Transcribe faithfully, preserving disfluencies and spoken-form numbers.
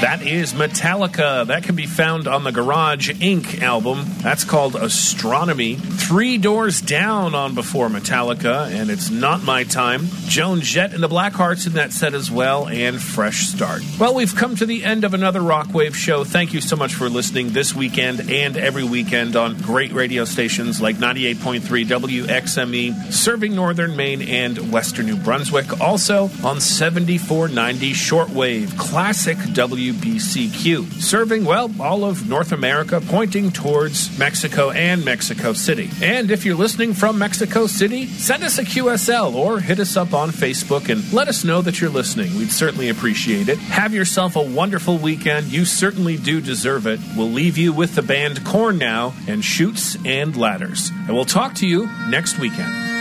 That is Metallica. That can be found on the Garage Incorporated album. That's called Astronomy. Three Doors Down on Before Metallica, and It's Not My Time. Joan Jett and the Blackhearts in that set as well, and Fresh Start. Well, we've come to the end of another Rockwave show. Thank you so much for listening this weekend and every weekend on great radio stations like ninety-eight point three W X M E, serving northern Maine and western New Brunswick. Also on seventy-four ninety shortwave, classic W B C Q, serving, well, all of North America, pointing towards Mexico and Mexico City. And if you're listening from Mexico City, send us a Q S L or hit us up on Facebook and let us know that you're listening. We'd certainly appreciate it. Have yourself a wonderful weekend. You certainly do deserve it. We'll leave you with the band Korn now and Chutes and Ladders. And we'll talk to you next weekend.